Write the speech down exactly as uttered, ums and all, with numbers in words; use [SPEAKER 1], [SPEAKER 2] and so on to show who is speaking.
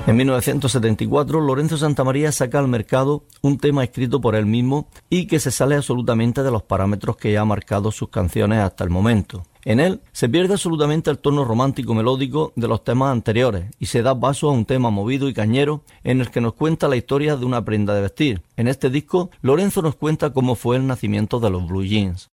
[SPEAKER 1] En mil novecientos setenta y cuatro, Lorenzo Santamaría saca al mercado un tema escrito por él mismo y que se sale absolutamente de los parámetros que ya ha marcado sus canciones hasta el momento. En él se pierde absolutamente el tono romántico melódico de los temas anteriores y se da paso a un tema movido y cañero en el que nos cuenta la historia de una prenda de vestir. En este disco, Lorenzo nos cuenta cómo fue el nacimiento de los Blue Jeans.